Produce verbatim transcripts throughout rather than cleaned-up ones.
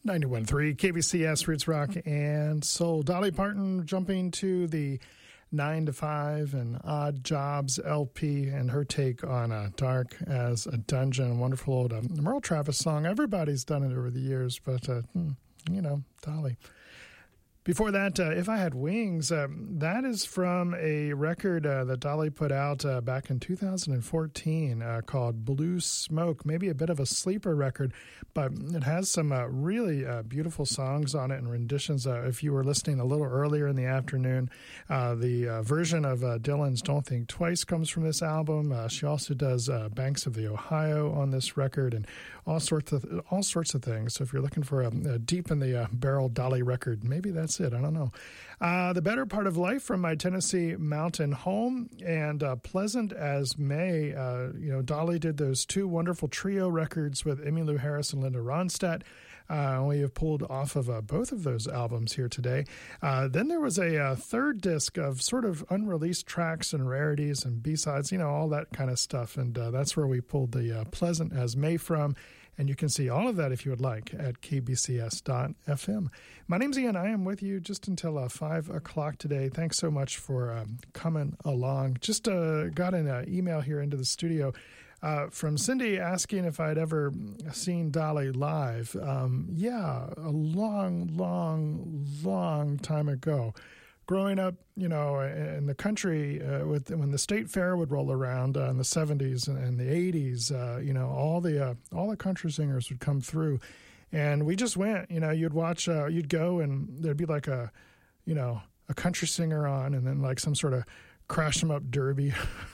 ninety-one point three K B C S Roots Rock and Soul. Dolly Parton jumping to the nine to five and Odd Jobs L P and her take on uh, Dark as a Dungeon. Wonderful old uh, Merle Travis song. Everybody's done it over the years, but, uh, you know, Dolly. Before that, uh, If I Had Wings, um, that is from a record uh, that Dolly put out uh, back in two thousand fourteen uh, called Blue Smoke. Maybe a bit of a sleeper record, but it has some uh, really uh, beautiful songs on it and renditions. Uh, if you were listening a little earlier in the afternoon, uh, the uh, version of uh, Dylan's Don't Think Twice comes from this album. Uh, she also does uh, Banks of the Ohio on this record and all sorts of, all sorts of things. So if you're looking for a, a deep in the uh, barrel Dolly record, maybe that's it. I don't know. Uh, the Better Part of Life from my Tennessee mountain home and uh, Pleasant as May. Uh, you know, Dolly did those two wonderful trio records with Emmylou Harris and Linda Ronstadt. Uh, we have pulled off of uh, both of those albums here today. Uh, then there was a, uh third disc of sort of unreleased tracks and rarities and B-sides, you know, all that kind of stuff. And uh, that's where we pulled the uh, Pleasant as May from. And you can see all of that if you would like at k b c s dot f m. My name's Ian. I am with you just until uh, five o'clock today. Thanks so much for um, coming along. Just uh, got an uh, email here into the studio uh, from Cindy asking if I'd ever seen Dolly live. Um, yeah, a long, long, long time ago. Growing up, you know, in the country, uh, with when the state fair would roll around uh, in the seventies and, and the eighties, uh, you know, all the uh, all the country singers would come through, and we just went. You know, you'd watch, uh, you'd go, and there'd be like a, you know, a country singer on, and then like some sort of crash 'em up derby,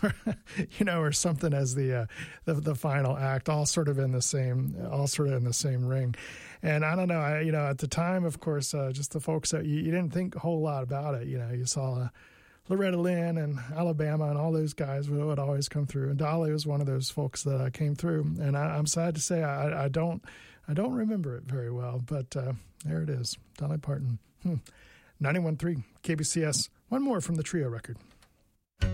you know, or something as the, uh, the the final act, all sort of in the same, all sort of in the same ring. And I don't know, I, you know, at the time, of course, uh, just the folks that you, you didn't think a whole lot about it. You know, you saw uh, Loretta Lynn and Alabama and all those guys would, would always come through. And Dolly was one of those folks that uh, came through. And I, I'm sad to say I, I don't, I don't remember it very well. But uh, there it is, Dolly Parton, hmm. ninety-one point three K B C S. One more from the trio record.